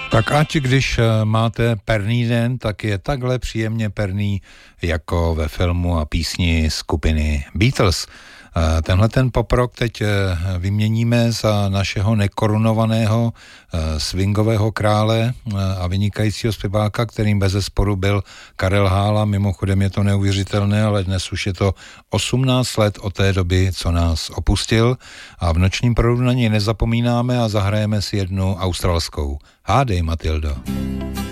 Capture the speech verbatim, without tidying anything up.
Tak ať když máte perný den, tak je takhle příjemně perný jako ve filmu a písni skupiny Beatles. Tenhle ten poprok teď vyměníme za našeho nekorunovaného swingového krále a vynikajícího zpěváka, kterým bezesporu byl Karel Hála. Mimochodem je to neuvěřitelné, ale dnes už je to osmnáct let od té doby, co nás opustil. A v nočním proudu na něj nezapomínáme a zahrajeme si jednu australskou. Hádej, Matildo.